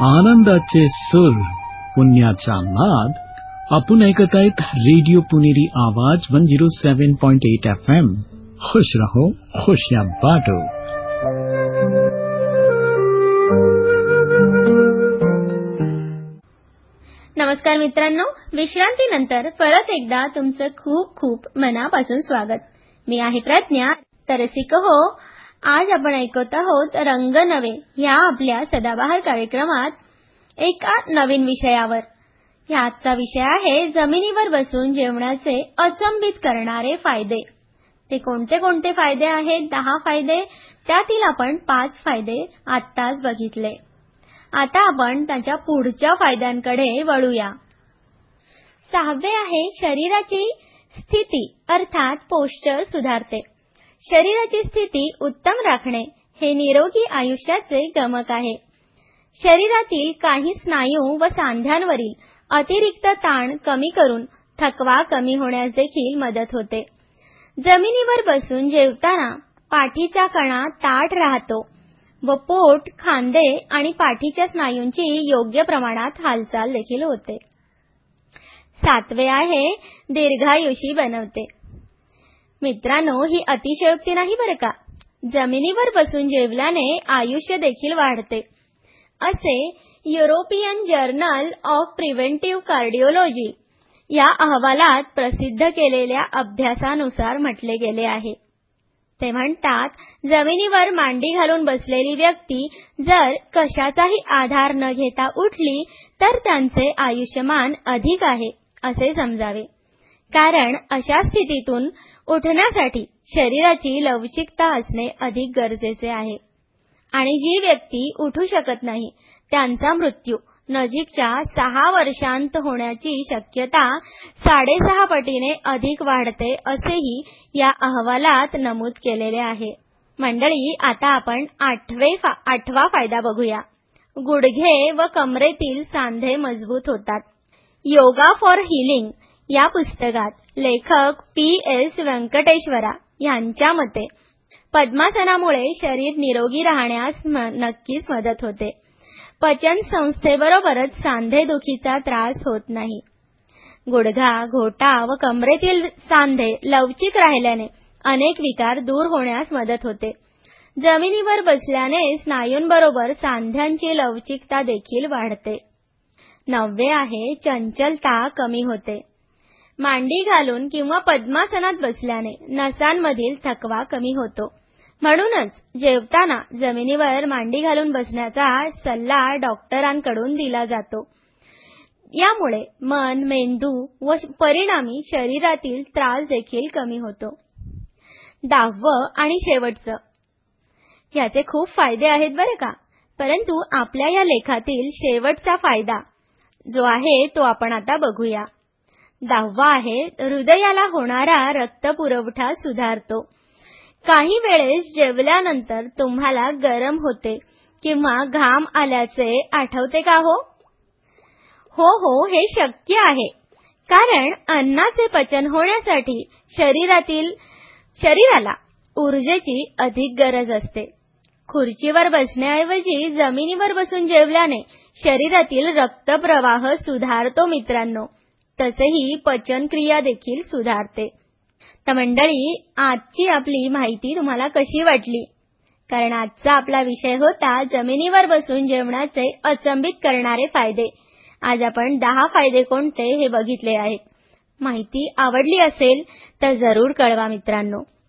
आनंदाचे सूर, पुण्याचा नाद. आपण ऐकत आहेत रेडिओ पुणेरी आवाज 107.8 FM. खुश रहो, खुशियां बांटो. नमस्कार मित्रांनो, विश्रांतीनंतर परत एकदा तुमचं खूप खूप मनापासून स्वागत. मी आहे प्रज्ञा. तर रसिक हो, आज आपण ऐकत आहोत रंग नवे या आपल्या सदाबहार कार्यक्रमात एका नवीन विषयावर. आजचा विषय आहे जमिनीवर बसून जेवणाचे अचंबित करणारे फायदे. ते कोणते कोणते फायदे आहेत? 10 फायदे. त्यातील आपण 5 फायदे आत्ताच बघितले. आता आपण त्याच्या पुढच्या फायद्यांकडे वळूया. 6वे आहे शरीराची स्थिती अर्थात पोश्चर सुधारते. शरीराची स्थिती उत्तम राखणे हे निरोगी आयुष्याचे गमक आहे. शरीरातील काही स्नायू व सांध्यांवरील अतिरिक्त ताण कमी करून थकवा कमी होण्यास देखील मदत होते. जमिनीवर बसून जेवताना पाठीचा कणा ताठ राहतो व पोट, खांदे आणि पाठीच्या स्नायूंची योग्य प्रमाणात हालचाल देखील होते. 7वे आहे दीर्घायुषी बनवते. मित्रांनो, ही अतिशयोक्ती नाही बरं का. जमिनीवर बसून जेवल्याने आयुष्य देखील वाढते असे European journal of preventive cardiology या अहवालात प्रसिद्ध केलेल्या अभ्यासानुसार म्हटले गेले आहे. ते म्हणतात, जमिनीवर मांडी घालून बसलेली व्यक्ती जर कशाचाही आधार न घेता उठली तर त्यांचे आयुष्यमान अधिक आहे असे समजावे. कारण अशा स्थितीतून उठण्यासाठी शरीराची लवचिकता असणे अधिक गरजेचे आहे. आणि जी व्यक्ती उठू शकत नाही त्यांचा मृत्यू नजीकच्या 6 वर्षांत होण्याची शक्यता 6.5 पटीने अधिक वाढते असेही या अहवालात नमूद केलेले आहे. मंडळी, आता आपण 8वा फायदा बघूया. गुडघे व कमरेतील सांधे मजबूत होतात. योगा फॉर हिलिंग या पुस्तकात लेखक PS व्यंकटेश्वरा यांच्या मते पद्मासनामुळे शरीर निरोगी राहण्यास नक्कीच मदत होते. पचन संस्थेबरोबरच सांधेदुखीचा त्रास होत नाही. गुडघा, घोटा व कमरेतील सांधे लवचिक राहिल्याने अनेक विकार दूर होण्यास मदत होते. जमिनीवर बसल्याने स्नायूंबरोबर सांध्यांची लवचिकता देखील वाढते. 9वे आहे चंचलता कमी होते. मांडी घालून किंवा पद्मासनात बसल्याने नसांमधील थकवा कमी होतो. म्हणूनच जेवताना जमिनीवर मांडी घालून बसण्याचा सल्ला डॉक्टरांकडून दिला जातो. यामुळे मन, मेंदू व परिणामी शरीरातील त्रास देखील कमी होतो. 10वं आणि शेवटचं. याचे खूप फायदे आहेत बरं का. परंतु आपल्या या लेखातील शेवटचा फायदा जो आहे तो आपण आता बघूया. 10वा आहे हृदयाला होणारा रक्तपुरवठा सुधारतो. काही वेळेस जेवल्यानंतर तुम्हाला गरम होते किंवा घाम आल्याचे आठवते का हो? हो, हे शक्य आहे. कारण अन्नाचे पचन होण्यासाठी शरीराला ऊर्जेची अधिक गरज असते. खुर्चीवर बसण्याऐवजी जमिनीवर बसून जेवल्याने शरीरातील रक्तप्रवाह सुधारतो मित्रांनो. तसेही पचनक्रिया देखील सुधारते. तर मंडळी, आजची आपली माहिती तुम्हाला कशी वाटली? कारण आजचा आपला विषय होता जमिनीवर बसून जेवणाचे अचंबित करणारे फायदे. आज आपण 10 फायदे कोणते हे बघितले आहेत. माहिती आवडली असेल तर जरूर कळवा मित्रांनो.